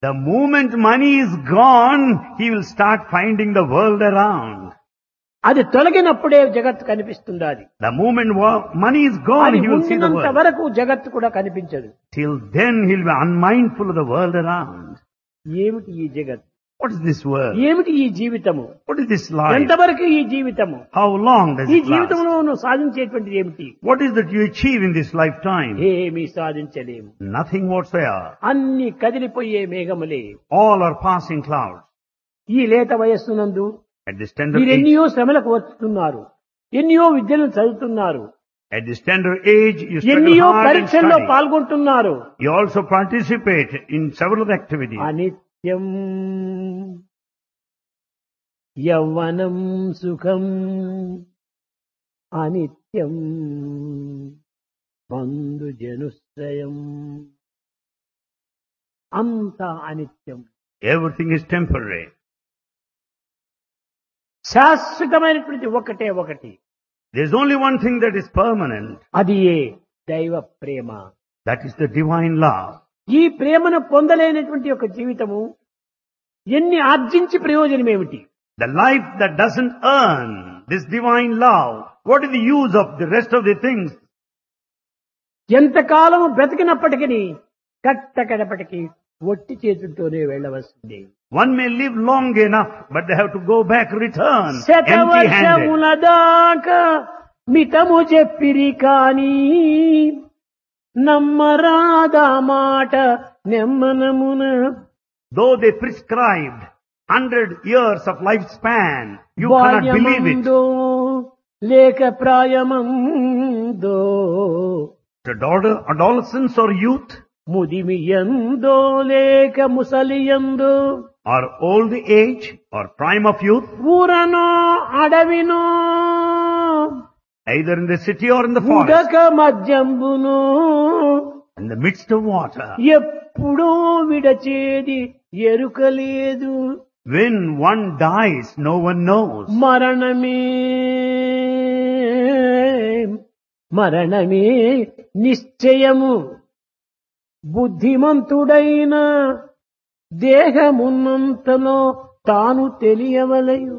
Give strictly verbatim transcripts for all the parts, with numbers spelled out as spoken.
The moment money is gone, he will start finding the world around. అది తొలగినప్పుడే జగత్తు కనిపిస్తుంది. అది The moment wa- money is gone, అది he will see the ఉండినంత world. వరకు జగత్తు కూడా కనిపించదు. Till then, he will be unmindful of the world around. ఏమిటి ఈ జగత్? What is this world? ఏమిటి ఈ జీవితము? What is this life? ఎంతవరకు ఈ జీవితము? How long does ఈ it last? జీవితంలో నువ్వు సాధించేటువంటిది ఏమిటి? What is that you achieve in this lifetime? ఏమీ సాధించలేము. Nothing whatsoever. అన్ని కదిలిపోయే మేఘములే. All are passing clouds. ఈ లేత వయస్సునందు At this tender మీరు age, ఎన్నో శ్రమలకు వస్తున్నారు, ఎన్నో విద్యలను చదువుతున్నారు, at this tender age, you struggle ఎన్నో hard and పరీక్షల్లో study. పాల్గొంటున్నారు. You also participate in several activities. అనిత్యం యవ్వనం సుఖం, అనిత్యం బంధు జనుశ్రయం, అంతా అనిత్యం. Everything is temporary. శాశ్వతమైనటువంటి ఒకటే ఒకటి, There is only one thing that is permanent. అది ఏ దైవ ప్రేమ. That is the divine love. ఈ ప్రేమను పొందలేనటువంటి ఒక జీవితము ఎన్ని ఆర్జించి ప్రయోజనం ఏమిటి? The life that doesn't earn this divine love, what is the use of the rest of the things? ఎంతకాలము బ్రతికినప్పటికీ కట్టకడపటికి ఒట్టి చేతులతోనే వెళ్ళవలసింది. One may live long enough, but they have to go back, return, శతవర్షముల empty-handed. దాకా మితము చెప్పిరి కాని నమ్మరాదా మాట నెమ్మనమున. Though they prescribed hundred years of lifespan, you cannot believe it. బాల్యమందో లేక ప్రాయమందో, The daughter, adolescence or youth, ముదిమియందో లేక ముసలియందో, or old age, or prime of youth, ఊరనో అడవినో either in the city or in the forest, ఉదక మధ్యంబునో, in the midst of water. ఎప్పుడో విడచేది ఎరుకలేదు. When one dies, no one knows. మరణమే మరణమే నిశ్చయము, బుద్ధిమంతుడైన దేహమున్నంతలో తాను తెలియవలయు.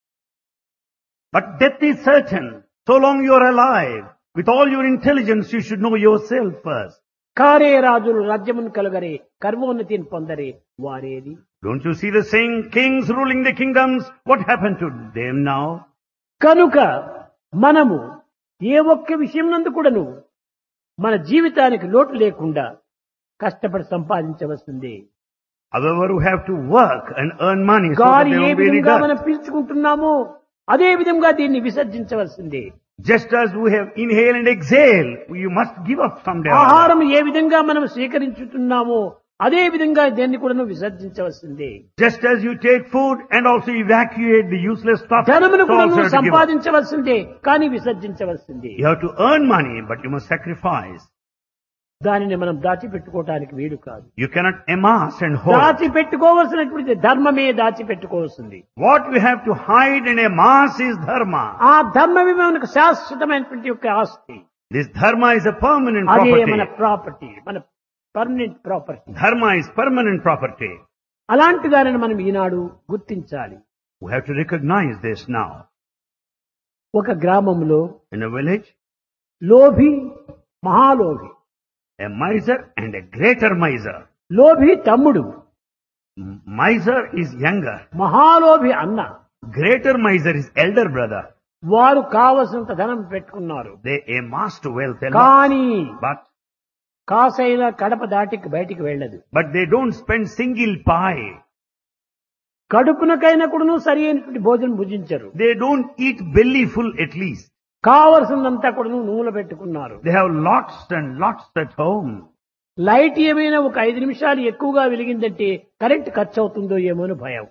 But death is certain. So long you are alive, with all your intelligence, you should know yourself first. కారే రాజులు రాజ్యమును కలుగరే, కర్మోన్నతిని పొందరే, వారేది? Don't you see the saying, kings ruling the kingdoms? What happened to them now? కనుక మనము ఏ ఒక్క విషయం నందు కూడాను మన జీవితానికి లోటు లేకుండా కష్టపడి సంపాదించవలసిందే. However, we have to work and earn money so that గాలి there A won't be any విధంగా మనం death. పీల్చుకుంటున్నామో అదే విధంగా దీన్ని విసర్జించవలసిందే. Just as we have inhale and exhale, you must give up someday. or other. ఆహారం ఏ విధంగా మనం స్వీకరించుతున్నామో అదే విధంగా దీన్ని కూడా విసర్జించవలసిందే. Just as you take food and also evacuate the useless stuff, ధనమును so కూడా also you నువ్వు have to give up. సంపాదించవలసిందే, కానీ విసర్జించవలసిందే. You have to earn money, but you must sacrifice. దానిని మనం దాచిపెట్టుకోవటానికి వీలు కాదు. You cannot amass and hold. దాచిపెట్టుకోవలసినటువంటి ధర్మమే దాచిపెట్టుకోవాల్సింది. What we have to hide and amass is dharma. ఆ ధర్మమే మనకు శాశ్వతమైనటువంటి యొక్క ఆస్తి. This dharma is a permanent అదే మన property. ప్రాపర్టీ, మన permanent property. Dharma is permanent property. అలాంటి దానిని మనం ఈనాడు గుర్తించాలి. We have to recognize this now. ఒక గ్రామంలో In a village, లోభి, మహాలోభి. a miser and a greater miser. లోభి తమ్ముడు, Miser is younger. మహాలోభి అన్న. Greater miser is elder brother. వారు కావలసినంత ధనం పెట్టుకున్నారు. They amassed wealth a lot. కానీ But, కాసైన కడప దాటికి బయటికి వెళ్ళదు. but they don't spend single pie. కడుపునకైనా కూడాను సరి అయినటువంటి భోజనం భుజించరు. They don't eat belly full at least. కావలసినంతా కూడాను నూనె పెట్టుకున్నారు. They have lots and lots at home. Light ఏమైనా ఒక ఐదు నిమిషాలు ఎక్కువగా వెలిగిందంటే కరెంట్ ఖర్చు అవుతుందో ఏమో అని భయం.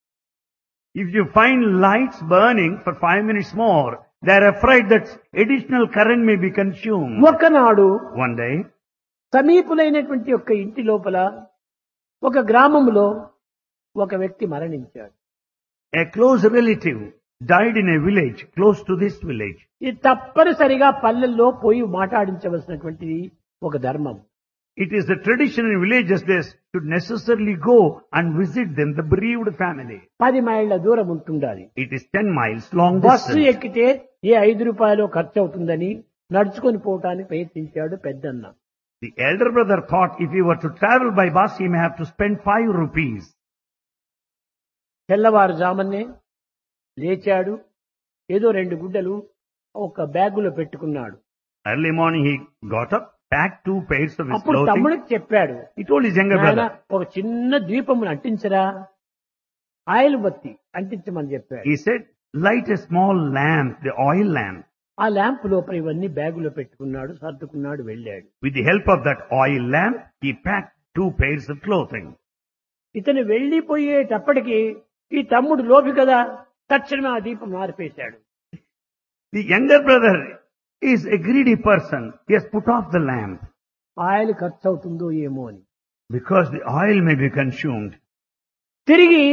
If you find lights burning for five minutes more, they are afraid that additional current may be consumed. ఒకనాడు One day, సమీపులైనటువంటి యొక్క ఇంటి లోపల ఒక గ్రామంలో ఒక వ్యక్తి మరణించాడు. a close relative died in a village close to this village. ఇది తప్పనిసరిగా పల్లెల్లో పోయి మాట్లాడించవలసినటువంటిది ఒక ధర్మం. It is the tradition in villages they should necessarily go and visit them, the bereaved family. పది మైళ్ళ దూరం ఉంటుండాలి. It is ten miles long bus distance. ఎక్కితే ఏ ఐదు రూపాయలు ఖర్చు అవుతుందని నడుచుకొని పోవటానికి ప్రయత్నించాడు పెద్దన్న. The elder brother thought if he were to travel by bus, he may have to spend five rupees. తెల్లవారుజామునే లేచాడు. ఏదో రెండు గుడ్డలు ఒక బ్యాగులో పెట్టుకున్నాడు. Early morning he got up, packed two pairs of his అప్పుడు clothing. తమ్ముడికి చెప్పాడు, He told his younger "నాయనా, brother. ఒక చిన్న దీపమును అంటించరా, ఆయిల్ బత్తి అంటించమని చెప్పాడు. He said, light a small lamp, the oil lamp. ఆ ల్యాంప్ లోపల ఇవన్నీ బ్యాగులో పెట్టుకున్నాడు, సర్దుకున్నాడు, వెళ్ళాడు. With the help of that oil lamp, he packed two pairs of clothing. ఇతను వెళ్ళిపోయేటప్పటికి ఈ తమ్ముడు లోపి కదా, తక్షణమే ఆ దీపం మారిపేశాడు. The younger brother is a greedy person. He has put off the lamp oil ఖర్చు అవుతుందో ఏమో అని. because the oil may be consumed. తిరిగి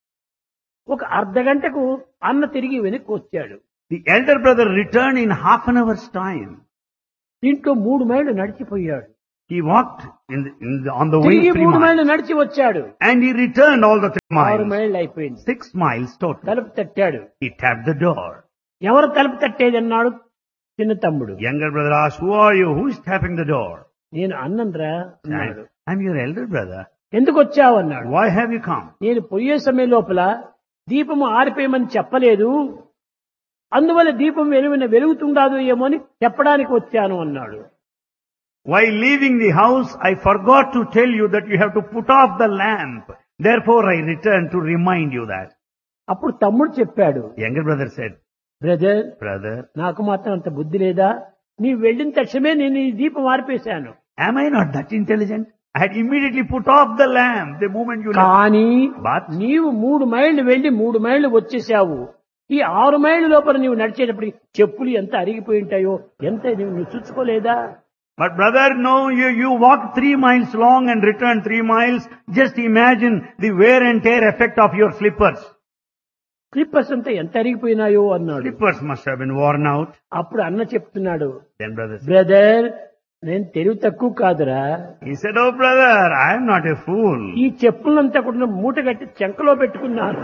ఒక అర్ధ గంటకు అన్న తిరిగి వెనక్కి వచ్చాడు. The elder brother returned in half an hour's time. దీంట్లో మూడు మైళ్ళు నడిచిపోయాడు. He walked in the, in the, on the way తిరిగి three మూడు మైళ్ళు miles. నడిచి వచ్చాడు. And he returned all the three ఆరు miles. మైళ్ళు అయిపోయింది. Six miles total. తలుపు తట్టాడు. He tapped the door. ఎవరు తలుపు తట్టేది అన్నాడు చిన్న తమ్ముడు. Younger brother asked, who are you? Who is tapping the door? నేను అన్నంరా అన్నాడు. I'm, I'm your elder brother. ఎందుకు వచ్చావు అన్నాడు. Why have you come? నేను పోయే సమయం లోపల దీపము ఆరిపోయమని చెప్పలేదు, అందువల్ల దీపం వెలుగున వెలుగుతుండదు ఏమో అని చెప్పడానికి వచ్చాను అన్నాడు. While leaving the house, I forgot to tell you that you have to put off the lamp. Therefore, I returned to remind you that. అప్పుడు తమ్ముడు చెప్పాడు, Younger brother said, brother, brother, నాకు మాత్రం అంత బుద్ధి లేదా? నీవు వెళ్ళిన తక్షణమే నేను ఈ దీపం ఆర్పేశాను. am I not that intelligent? I had immediately put off the lamp the moment you left. కానీ But నీవు మూడు మైళ్ళు వెళ్లి మూడు మైళ్ళు వచ్చేసావు. ఈ ఆరు మైళ్ళ లోపల నీవు నడిచేటప్పటికి చెప్పులు ఎంత అరిగిపోయి ఉంటాయో, ఎంత నీవు నువ్వు చూసుకోలేదా? But brother, no, you, you walked three miles long and returned three miles. Just imagine the wear and tear effect of your slippers. Slippers అంతా ఎంత అరిగిపోయినాయో అన్నాడు. Slippers must have been worn out. అప్పుడు అన్న చెప్తున్నాడు, Then brother said, బ్రదర్, నేను తెలివి తక్కువ కాదురా, he said, oh brother, I am not a fool. ఈ చెప్పులంతా కూడా మూట కట్టి చెంకలో పెట్టుకున్నాను.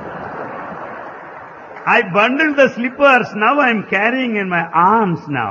I bundled the slippers, now I am carrying in my arms now.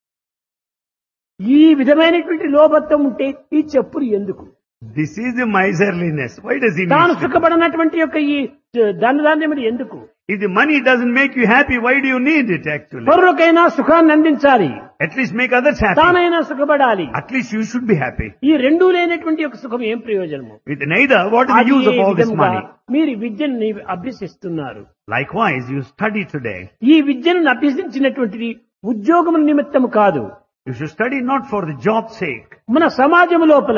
ఈ విధమైనటువంటి లోభత్వం ఉంటే ఈ చెప్పులు ఎందుకు? This is the miserliness. Why does he తాను need it? సుఖపడినటువంటి యొక్క ఈ ధనధాన్యం ఎందుకు? If the money doesn't make you happy, why do you need it actually? పరులకైనా సుఖాన్ని అందించాలి, At least make others happy. తానైనా సుఖపడాలి. At least you should be happy. ఈ రెండూ లేనటువంటి యొక్క సుఖం ఏం ప్రయోజనము? With neither, what is the అదే use of all this విధముగా money? మీరు విద్యను నీవు అభ్యసిస్తున్నారు. Likewise, you study today. ఈ విద్యను అభ్యసించినటువంటిది ఉద్యోగం నిమిత్తము కాదు. You should study not for the job's sake. మన సమాజం లోపల,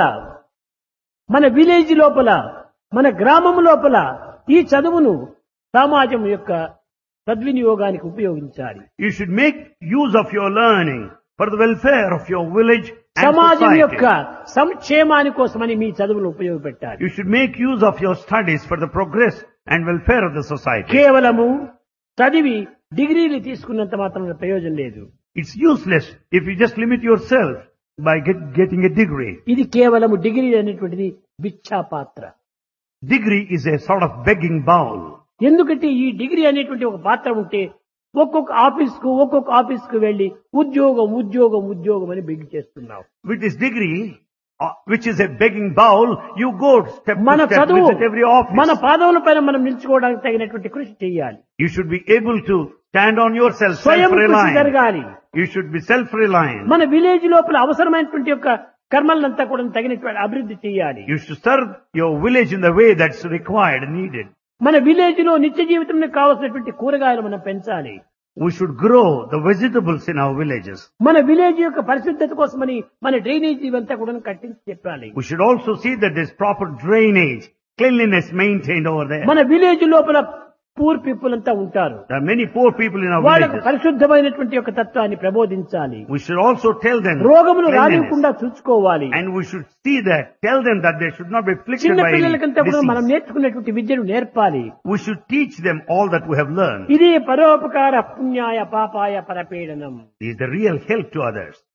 మన విలేజ్ లోపల, మన గ్రామం లోపల ఈ చదువును సమాజం యొక్క సద్వినియోగానికి ఉపయోగించాలి. You should make use of your learning for the welfare of your village and సమాజం యొక్క society. సంక్షేమాని కోసమని మీ చదువును ఉపయోగపెట్టాలి. You should make use of your studies for the progress and welfare of the society. కేవలము చదివి డిగ్రీలు తీసుకున్నంత మాత్రం ప్రయోజనం లేదు. It's useless if you just limit yourself by get, getting a degree. ఇది కేవలము డిగ్రీ అనేటువంటిది భిక్షా పాత్ర. Degree is a sort of begging bowl. ఎందుకంటే ఈ డిగ్రీ అనేటువంటి ఒక పాత్ర ఉంటే ఒక్కొక్క ఆఫీస్ కు ఒక్కొక్క ఆఫీస్ కు వెళ్లి ఉద్యోగం ఉద్యోగం ఉద్యోగం అని బెగ్ చేస్తున్నావు. With this degree, uh, which is a begging bowl, you go step మన to step, చదువు visit every office. మన పాదముల పైన మనం నిల్చుకోవడానికి తగినటువంటి కృషి చేయాలి. You should be able to stand on yourself, స్వయం కృషి self-reliant. జరగాలి. You should be self-reliant. మన విలేజ్ లోపల అవసరమైనటువంటి యొక్క కర్మలంతా కూడా తగినటువంటి అభివృద్ధి చేయాలి. You should serve your village in the way that's required and needed. మన విలేజ్ లో నిత్య జీవితంలో కావాల్సినటువంటి కూరగాయలు మనం పెంచాలి. We should grow the vegetables in our villages. మన విలేజ్ యొక్క పరిశుద్ధత కోసమని మన డ్రైనేజీ ఇవంతా కూడా కట్టించి చెప్పాలి. We should also see that there's proper drainage, cleanliness maintained over there. మన విలేజ్ లోపల పూర్ పీపుల్ అంతా ఉంటారు. There are many poor people in our వాళ్ళకు villages. పరిశుద్ధమైనటువంటి యొక్క తత్వాన్ని ప్రబోధించాలి. We should also tell them రోగములు cleanliness. రానివ్వకుండా చూసుకోవాలి. And we should see that, tell them that they should not be afflicted చిన్న by any పిల్లలకంతా కూడా మనం disease. నేర్చుకున్నటువంటి విద్యను నేర్పాలి. We should teach them all that we have learned. ఇదే పరోపకార పుణ్యాయ పాపాయ పరపీడనం. This is the real help to others.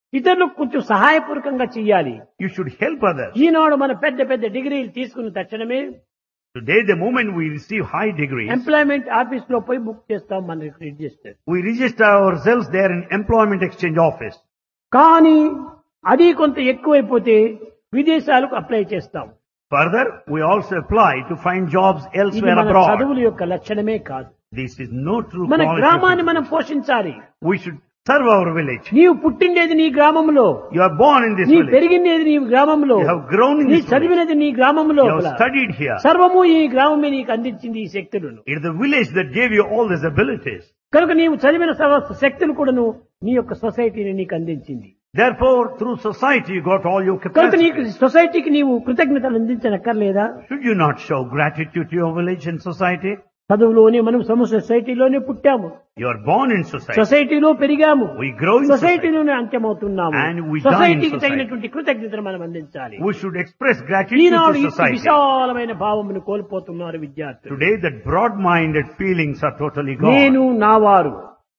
ఇతరులకు కొంచెం సహాయపూర్వకంగా చెయ్యాలి. You should help others. ఈనాడు మన పెద్ద పెద్ద డిగ్రీలు తీసుకున్న తక్షణమే Today, the moment we receive high degrees, employment office లో పోయి బుక్ చేస్తాం మన register. we register ourselves there in employment exchange office. కానీ అది కొంత ఎక్కువైపోతే విదేశాలకు అప్లై చేస్తాం. Further, we also apply to find jobs ఇది elsewhere మన abroad. చదువుల యొక్క లక్షణమే కాదు. This is no true మన quality. గ్రామాన్ని మనం పోషించాలి. We should serve our village. నీవు పుట్టిండేది నీ గ్రామంలో, You are born in this నీ village. పెరిగిండేది నీ గ్రామంలో, You have grown in నీ this village. చదివినది నీ గ్రామంలో. You have studied here. సర్వము ఈ గ్రామమే నీకు అందించింది ఈ శక్తులను. It is the village that gave you all these abilities. కనుక నీవు చదివిన సమస్త శక్తులు కూడాను నీ యొక్క సొసైటీని నీకు అందించింది. Therefore, through society, you got all your కనుక నీకు capacities. సొసైటీకి నీవు కృతజ్ఞతలు అందించనక్కర్లేదా? Should you not show gratitude to your village and society? చదువులోనే మనం సమ సొసైటీలోనే పుట్టాము, You are born in society. సొసైటీలో పెరిగాము, We grow in society. సొసైటీలోనే అంత్యమవుతున్నాము. And we die in సొసైటీకి society. తగినటువంటి కృతజ్ఞతను మనం అందించాలి. We should express gratitude Eenadu to ఈ society. విశాలమైన భావమును కోల్పోతున్నారు విద్యార్థులు. Today, that broad-minded feelings are totally gone. నేను నావారు,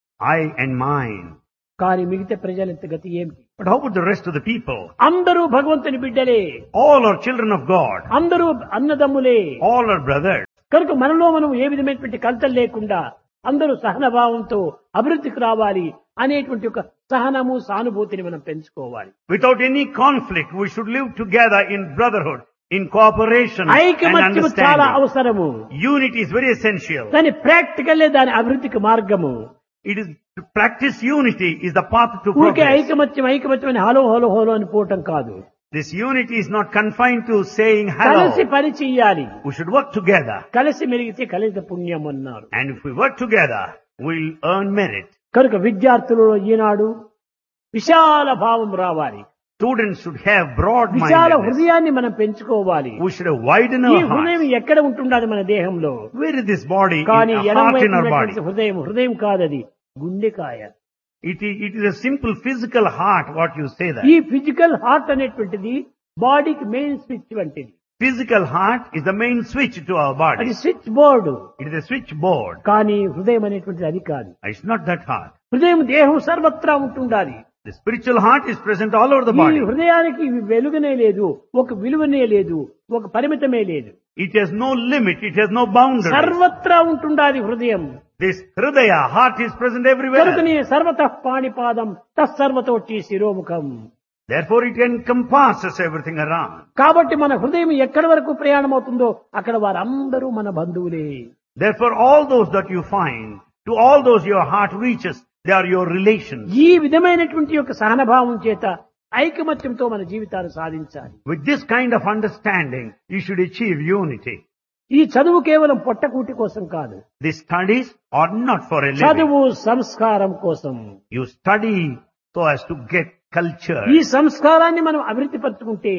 I and mine. కానీ మిగతా ప్రజలంత గతి ఏమిటి? But how about the rest of the people? అందరూ భగవంతుని బిడ్డలే, All are children of God. అందరూ అన్నదమ్ములే. All are brothers. కనుక మనలో మనం ఏ విధమైనటువంటి కలతలు లేకుండా అందరూ సహనభావంతో అభివృద్ధికి రావాలి అనేటువంటి ఒక సహనము సానుభూతిని మనం పెంచుకోవాలి. Without any conflict, we should live together in brotherhood, in cooperation and ఐకమత్యము చాలా understanding. అవసరము. Unity is very essential. దాని ప్రాక్టికల్లే దాని అభివృద్ధికి మార్గము. It is to practice unity is the path to ఊరికే progress. ఐకమత్యం ఐకమత్యం అని హలో హలో హలో అని పోవటం కాదు. This unity is not confined to saying కలిసి hello. పని చెయ్యాలి. We should work together. కలిసి మెలిగితే కలిసి పుణ్యం అన్నారు. And if we work together, we'll earn merit. కనుక విద్యార్థులలో ఈనాడు విశాల భావం రావాలి. Students should have broad Vishala mindedness. హృదయాన్ని మనం పెంచుకోవాలి. We should have widen ఈ our హృదయం hearts. ఎక్కడ ఉంటుండాలి మన దేహంలో? Where is this body? కానీ In a ఎడమ heart వైపు in our body. ఉన్నటువంటి హృదయం హృదయం కాదది, గుండెకాయ. It is, it is a simple physical heart, what you say that. ఈ ఫిజికల్ హార్ట్ అనేటువంటిది బాడీకి మెయిన్ స్విచ్ వంటిది. Physical heart is the main switch to our అది body. Switch board. It is a switchboard. కానీ హృదయం అనేటువంటిది అది కాదు. It's not that heart. హృదయం దేహం సర్వత్రా ఉంటుండాలి. The spiritual heart is present all over the ఈ body. హృదయానికి వెలుగునే లేదు, ఒక విలువనే లేదు, ఒక పరిమితమే లేదు. It has no limit, it has no boundary. సర్వత్రా ఉంటుండాలి హృదయం. This hridaya, heart is present everywhere. కనుకనే సర్వతః పాణిపాదం తత్సర్వతోటి శిరోముఖం. Therefore it encompasses everything around. కాబట్టి మన హృదయం ఎక్కడి వరకు ప్రయాణం అవుతుందో అక్కడ వారందరూ మన బంధువులే. Therefore all those that you find, to all those your heart reaches, they are your relations. ఈ విధమైనటువంటి యొక్క సహనభావం చేత ఐకమత్యంతో మన జీవితాన్ని సాధించాలి. With this kind of understanding, you should achieve unity. ఈ చదువు కేవలం పొట్టకూటి కోసం కాదు. These studies are not for a living. చదువు సంస్కారం కోసం. You study so as to get culture. ఈ సంస్కారాన్ని మనం అభివృద్ధి పరుచుకుంటే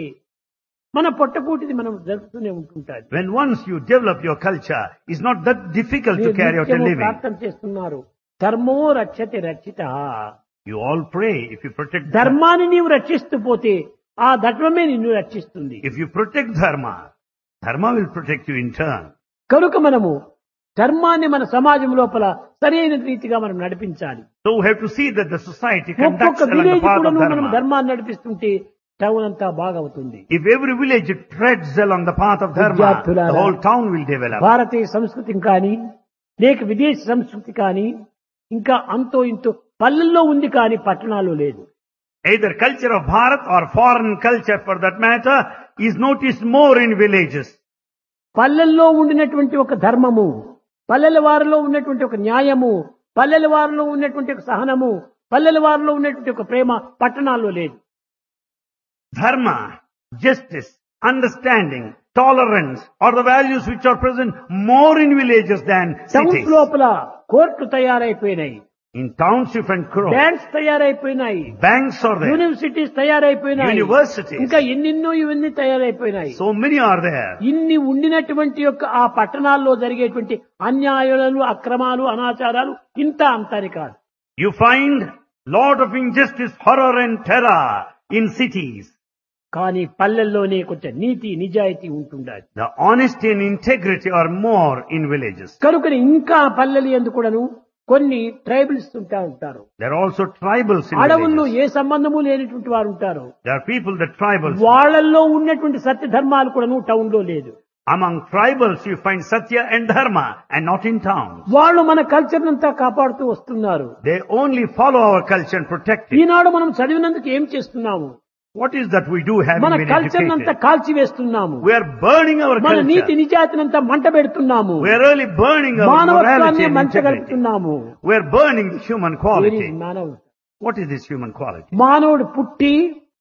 మన పొట్టకూటిది మనం జరుపుతూనే ఉంటుంటాది. When once you develop your culture, it's not that difficult to మీరు carry out a నిత్యము living. ప్రార్థన చేస్తున్నారు, ధర్మో రక్షతి రక్షిత. You all pray if you protect dharma. ధర్మాన్ని నీవు రక్షిస్తూ పోతే ఆ ధర్మమే నిన్ను రక్షిస్తుంది. If you protect dharma, dharma will protect you in turn. కనుక మనము ధర్మాన్ని మన సమాజం లోపల సరైన రీతిగా మనం నడిపించాలి. So we have to see that the society conducts ఒక్కొక్క along the విలేజ్ path కూడా of మనం dharma. ధర్మాన్ని నడిపిస్తుంటే టౌన్ అంతా బాగవుతుంది. If every village treads along the path of dharma, విద్యార్థులారా, the whole town will develop. భారతీయ సంస్కృతి కానీ లేక విదేశీ సంస్కృతి కానీ ఇంకా అంతో ఇంతో పల్లెల్లో ఉంది కానీ పట్టణాల్లో లేదు. Either culture of Bharat or foreign culture for that matter is noticed more in villages. పల్లెల్లో ఉండినటువంటి ఒక ధర్మము, పల్లెల వారిలో ఉన్నటువంటి ఒక న్యాయము, పల్లెల వారిలో ఉన్నటువంటి ఒక సహనము, పల్లెల వారిలో ఉన్నటువంటి ఒక ప్రేమ పట్టణాల్లో లేదు. Dharma, justice, understanding, tolerance are the values which are present more in villages than towns cities. లోపల కోర్టులు తయారైపోయినాయి, In township and crore, banks తయారైపోయినాయి, banks are there, universities తయారైపోయినాయి, universities, ఇంకా ఎన్నెన్నో ఇవన్నీ తయారైపోయినాయి. so many are there. ఇన్ని ఉండినటువంటి యొక్క ఆ పట్టణాల్లో జరిగేటువంటి అన్యాయాలు, అక్రమాలు, అనాచారాలు ఇంత అంతని కాదు. You find lot of injustice, horror and terror in cities. కానీ పల్లెల్లోనే కొంచెం నీతి నిజాయితీ ఉంటుండాలి. The honesty and integrity are more in villages. కనుక ఇంకా పల్లెలు ఎందుకు కూడాను కొన్ని ట్రైబల్స్ ఉంటా ఉంటారు. There are also tribals in అడవుల్లో villages. ఏ సంబంధము లేనటువంటి వారు ఉంటారు. There are people, the tribals. వాళ్ళల్లో ఉన్నటువంటి సత్య ధర్మాలు కూడా టౌన్ లో లేదు. Among tribals you find Satya and Dharma and not in towns. వాళ్ళు మన కల్చర్ అంతా కాపాడుతూ వస్తున్నారు. They only follow our culture and protect it. ఈనాడు మనం చదివినందుకు ఏం చేస్తున్నాము? What is that we do having మన been కల్చర్ అంతా educated? కాల్చి వేస్తున్నాము. We are burning our మన నీతి culture. నిజాతినంతా మంట పెడుతున్నాము. We are really burning our morality మానవత్వాన్ని and integrity. మంచగలుగుతున్నాము. We are burning the human quality. మానవుడు What is this human quality? మానవుడు పుట్టి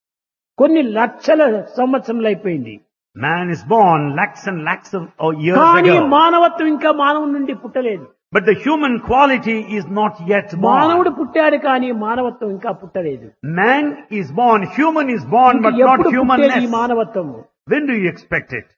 కొన్ని లక్షల సంవత్సరములు అయిపోయింది. Man is born lakhs and lakhs of oh, years కానీ ago. మానవత్వం ఇంకా మానవుడి నుండి పుట్టలేదు. But the human quality is not yet మానవుడు born. పుట్టాడు కానీ మానవత్వం ఇంకా పుట్టలేదు. Man is born, human is born, ఇంకా but not ఎప్పుడు పుట్టేది ఈ humanness. మానవత్వము? When do you expect it?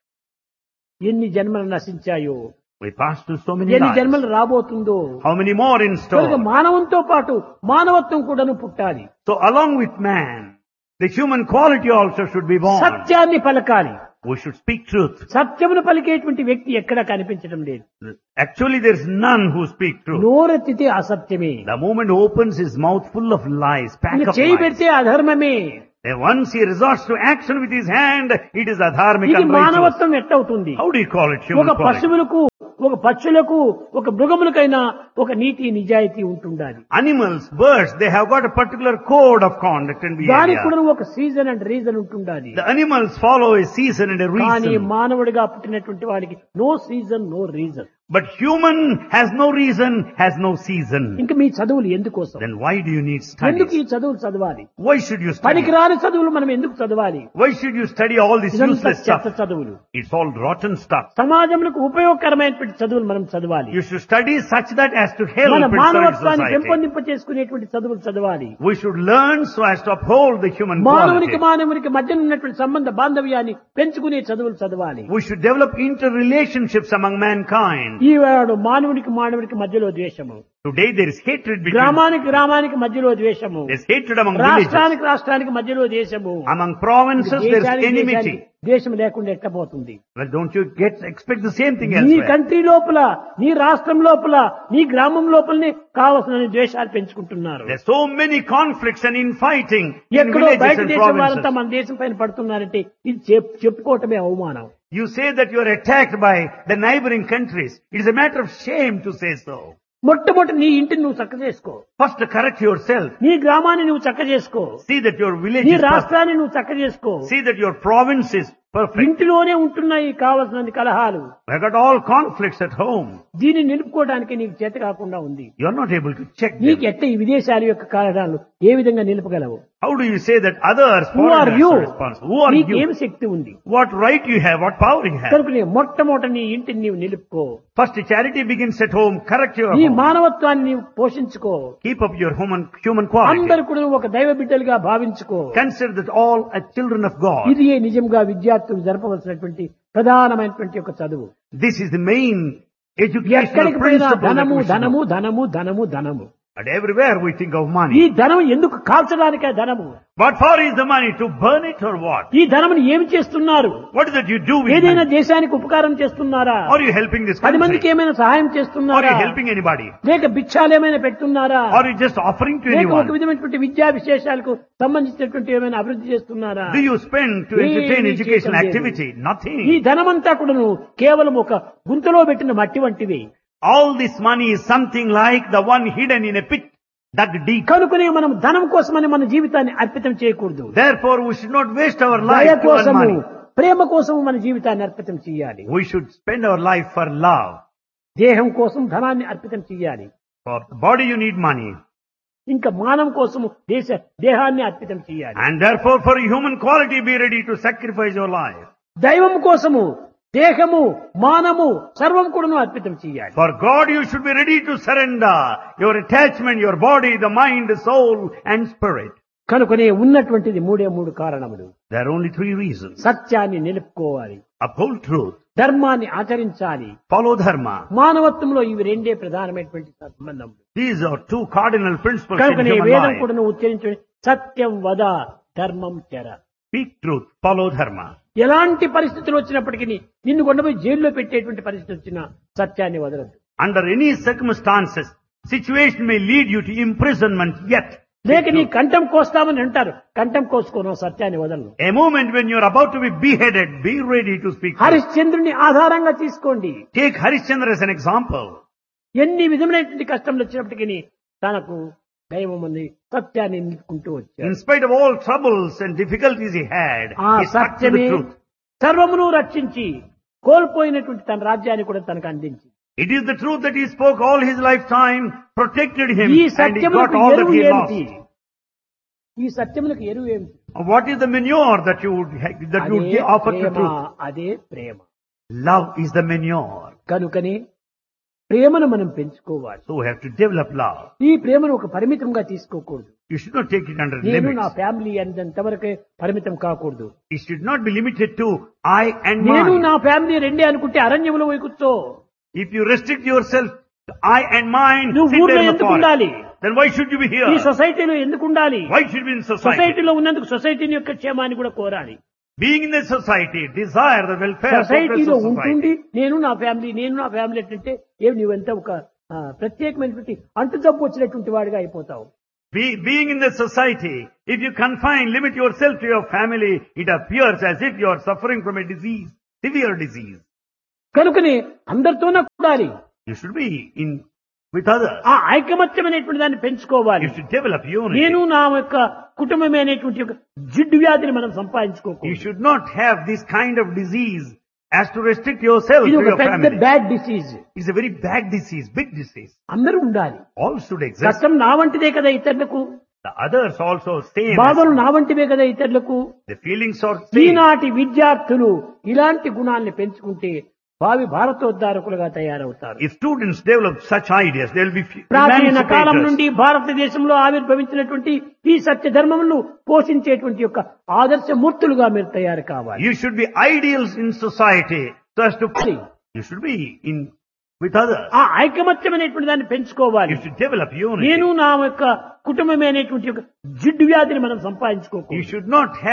ఎన్ని జన్మలు నశించాయో, We pass through so many ఎన్ని lives. జన్మలు రాబోతుందో. How many more in కనుక store? మానవంతో పాటు మానవత్వం కూడాను పుట్టాలి. So along with man, the human quality also should be born. సత్యాన్ని పలకాలి. We should speak truth. సత్యమును పలికేటువంటి వ్యక్తి ఎక్కడా కనిపించడం లేదు. Actually, there is none who speak truth. నోరెత్తితే అసత్యమే. The moment opens his mouth full of lies, pack ఇక of చేయి lies. పెడితే అధర్మమే. Then once he resorts to action with his hand, it is adharmic ఇది and righteous. మానవత్వం ఎట్టవుతుంది? How do you call it ఒక human quality? పశువులకు, ఒక పక్షులకు, ఒక మృగములకైనా ఒక నీతి నిజాయితీ ఉంటుండాలి. Animals, birds, they have got a particular code of conduct and దానికి behavior. కూడా ఒక సీజన్ అండ్ రీజన్ ఉంటుండాలి. The animals follow a season and a కానీ reason. మానవుడిగా పుట్టినటువంటి వాడికి no season no reason. But human has no reason, has no season. ఇంకా మీ చదువులు ఎందుకోసం? Then why do you need ఎందుకు ఈ studies? చదువులు చదవాలి? Why should you study? పనికిరాని చదువులు మనం ఎందుకు చదవాలి? Why should you study all this ఇదంతా useless చెత్త stuff? చదువులు. It's all rotten stuff. సమాజంలో ఉపయోగకరమైనటువంటి చదువులు మనం చదవాలి. You should study such that as to help మన and serve మానవత్వాన్ని society. పెంపొందింప చేసుకునేటువంటి చదువులు చదవాలి. We should learn so as to uphold the human మానవునికి quality. మానవునికి మధ్య ఉన్నటువంటి సంబంధ బాంధవ్యాన్ని పెంచుకునే చదువులు చదవాలి. We should develop interrelationships among mankind. ఈనాడు మానవునికి మానవునికి మధ్యలో ద్వేషము, Today there is hatred between, గ్రామానికి గ్రామానికి మధ్యలో ద్వేషము, there is hatred among villages. రాష్ట్రానికి రాష్ట్రానికి మధ్యలో దేశము, Among provinces there is దేశానికి enmity. దేశానికి దేశం లేకుండా ఎట్టబోతుంది? Well, don't you get expect the same thing నీ elsewhere? కంట్రీ లోపల, నీ రాష్ట్రం లోపల, నీ గ్రామం లోపలనే కావలసిన ద్వేషాలు పెంచుకుంటున్నారు. There are so many conflicts and infighting in ఎక్కడో villages బయట and దేశం వారంతా provinces. మన దేశం పైన పడుతున్నారంటే ఇది చెప్- చెప్పుకోవటమే అవమానం. You say that you are attacked by the neighboring countries. It is a matter of shame to say so. మొట్టమొదటి నీ ఇంటిని నువ్వు చక్క చేసుకో, First correct yourself. నీ గ్రామాన్ని నువ్వు చక్క చేసుకో, See that your village నీ is perfect. రాష్ట్రాన్ని నువ్వు చక్క చేసుకో. See that your province is perfect. ఇంటిలోనే ఉంటున్నాయి కావలసిన కలహాలు. We have got all conflicts at home. దీన్ని నిలుపుకోవడానికి నీకు చేత కాకుండా ఉంది. You are not able to check నీకు them. ఎట్ట ఈ విదేశాల యొక్క కారణాలు ఏ విధంగా నిలుపగలవు? How do you say that others, Who are foreigners, you? are responsible? Who are నీకు ఏం you? శక్తి ఉంది? What right you have? What power you have? కనుక నీ మొట్టమొదటి నీ ఇంటిని నీవు నిలుపుకో. First, charity begins at home. Correct your నీ home. మానవత్వాన్ని నీవు పోషించుకో. Keep up your human human quality. అందరు కూడా నువ్వు ఒక దైవ బిడ్డలుగా భావించుకో. Consider that all are children of God. ఇది ఏ నిజంగా విద్యార్థులు జరపవలసినటువంటి ప్రధానమైనటువంటి ఒక చదువు. This is the main educational ఎక్కడికి పోయినా principle that ధనము we should ధనము know. ధనము ధనము ధనము. And everywhere we think of ఈ money. ధనం ఎందుకు కాల్చడానికే ధనము? What for is the money? To burn it or what? ఈ ధనమును ఏమి చేస్తున్నారు? What is it you do with ఏదైనా money? దేశానికి ఉపకారం చేస్తున్నారా? Are you helping this పది మందికి country? ఏమైనా సహాయం Are చేస్తున్నారా? you helping anybody? లేక భిక్షాలు ఏమైనా పెడుతున్నారా? Are you just offering to లేక ఒక anyone? విధమైనటువంటి విద్యా విశేషాలకు సంబంధించినటువంటి ఏమైనా అభివృద్ధి చేస్తున్నారా? Do you spend to entertain ఏమీ educational చేయటం లేదు. activity? ఈ Nothing. ధనమంతా కూడాను కేవలం ఒక గుంతలో పెట్టిన మట్టి వంటివి. All this money is something like the one hidden in a pit dug deep. కనుకనే మనం ధనం కోసమని మన జీవితాన్ని అర్పితం చేయకూడదు. Therefore, we should not waste our దయ life to earn కోసము, money. ప్రేమ కోసము మన జీవితాన్ని అర్పితం చేయాలి. We should spend our life for love. దేహం కోసం ధనాన్ని అర్పితం చేయాలి. For the body you need money. ఇంకా మానవం కోసము దేశ దేహాన్ని అర్పితం చేయాలి. And therefore for human quality be ready to sacrifice your life. దైవం కోసము దేహము మానము సర్వం కూడాను అర్పితం చేయాలి. For God you should be ready to surrender your attachment, your body, the mind, the soul and spirit. కనుకనే ఉన్నటువంటిది మూడే మూడు కారణములు. There are only three reasons. సత్యాన్ని నిలుపుకోవాలి, Uphold truth. ధర్మాన్ని ఆచరించాలి, Follow dharma. మానవత్వంలో ఇవి రెండే ప్రధానమైనటువంటి సంబంధం. These are two cardinal principles in కనుకనే human వేదం life. కూడా ఉచ్చరించే సత్యం వద ధర్మం చర. Speak truth. Follow dharma. ఎలాంటి పరిస్థితులు వచ్చినప్పటికీ నిన్ను కొండపోయి జైల్లో పెట్టేటువంటి పరిస్థితి వచ్చినా సత్యాన్ని వదలద్దు. Under any circumstances, situation may lead you to imprisonment, yet లేక నీ కంఠం కోస్తామని అంటారు. కంఠం కోసుకోను, సత్యాన్ని వదలను. a moment when you're about to be beheaded, be ready to speak. హరిశ్చంద్రుని ఆధారంగా తీసుకోండి. Take Harishchandra as an example. ఎన్ని విధములైనటువంటి కష్టంలు వచ్చినప్పటికీ తనకు దైవం ఉంది, సత్యాన్ని నిలుపుకుంటూ వచ్చాడు. In spite of all troubles and difficulties he had, ఆ he stuck to the సత్యమే truth. సర్వమును రక్షించి కోల్పోయినటువంటి తన రాజ్యాన్ని కూడా తనకు అందించి, It is the truth that he spoke all his lifetime, protected him, ఈ and he got సత్యములకు all that ఎరువు he lost. ఏమిటి? ఈ సత్యములకు ఎరువు ఏమిటి? What is the manure that you would, ha- that you would అదే give- offer to Prema, truth? అదే ప్రేమ. Love is the manure. కనుకని ప్రేమను మనం పెంచుకోవాలి. So we have to develop love. ఈ ప్రేమను ఒక పరిమితంగా తీసుకోకూడదు. You should not take it under నేను నా limits. ఫ్యామిలీ అంతవరకే పరిమితం కాకూడదు. It should not be limited to I and నేను mine. నా ఫ్యామిలీ రెండే అనుకుంటే అరణ్యంలో పోయి కూర్చో. If you restrict yourself to I and mine, నువ్వు sit ఊర్లో there in the ఎందుకు forest. ఉండాలి? Then why should you be ఈ here? సొసైటీలో ఎందుకు ఉండాలి? Why should you be in society? సొసైటీలో ఉన్నందుకు సొసైటీని యొక్క క్షేమాన్ని కూడా కోరాలి. Being in the society, desire the welfare, progress సొసైటీలో of ఉంటుండి society. నేను నా ఫ్యామిలీ నేను నా ఫ్యామిలీ అంటే ఏమి నువ్వెంత ఒక ఆ, ప్రత్యేకమైనటువంటి అంటు జబ్బు వచ్చినటువంటి వాడిగా అయిపోతావు. Be, being in the society, if you confine, limit yourself to your family, it appears as if you are suffering from a disease, severe disease. కనుకనే అందరితోనే కూడాలి. You should be in with others. ఆ ఐకమత్యమైనటువంటి దాన్ని పెంచుకోవాలి. You should develop unity. నేను నా యొక్క కుటుంబమే అనేటువంటి ఒక జిడ్డు వ్యాధిని మనం You సంపాదించుకోకూడదు. should not have this kind of disease as to restrict yourself ఇది to ఒక your పెద్ద family. Bad disease. It's a very bad disease, big disease. అందరూ ఉండాలి. All should exist. కష్టం నా వంటిదే కదా ఇతరులకు, The others also same. బాధలు as- నా వంటివే కదా ఇతరులకు. The feelings are same. ఈనాటి విద్యార్థులు ఇలాంటి గుణాన్ని పెంచుకుంటే భావి భారతోద్ధారకులుగా తయారవుతారు. If students develop such ideas, they will be f- ప్రాచీన కాలం emancipators. నుండి భారతదేశంలో ఆవిర్భవించినటువంటి ఈ సత్య ధర్మములను పోషించేటువంటి యొక్క ఆదర్శ మూర్తులుగా మీరు తయారు కావాలి. You should be ideals in society so as to. You should be in with others. ఆ ఐకమత్యమైనటువంటి దాన్ని పెంచుకోవాలి. You should develop unity. నేను నా యొక్క కుటుంబమే అనేటువంటి ఒక జిడ్డు వ్యాధిని మనం సంపాదించుకోకూడదు. You should not have